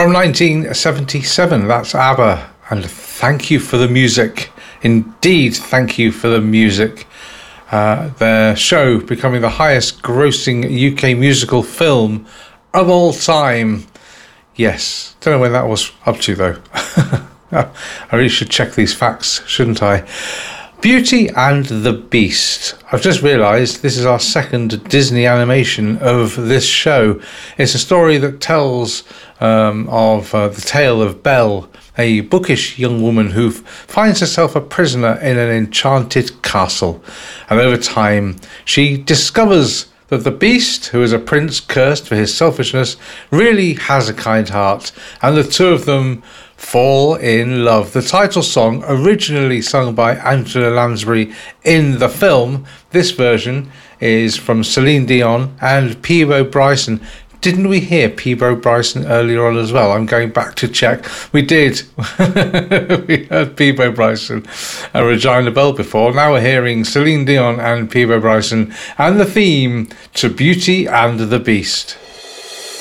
From 1977, that's ABBA, and thank you for the music. Indeed, thank you for the music. Their show becoming the highest grossing UK musical film of all time. Yes, don't know when that was up to though. I really should check these facts, shouldn't I? Beauty and the Beast. I've just realised this is our second Disney animation of this show. It's a story that tells of the tale of Belle, a bookish young woman who finds herself a prisoner in an enchanted castle. And over time, she discovers that the Beast, who is a prince cursed for his selfishness, really has a kind heart. And the two of them fall in love. The title song, originally sung by Angela Lansbury in the film, this version is from Celine Dion and Peabo Bryson. Didn't we hear Peabo Bryson earlier on as well? I'm going back to check. We did. We heard Peabo Bryson and Regina Belle before. Now we're hearing Celine Dion and Peabo Bryson and the theme to Beauty and the Beast.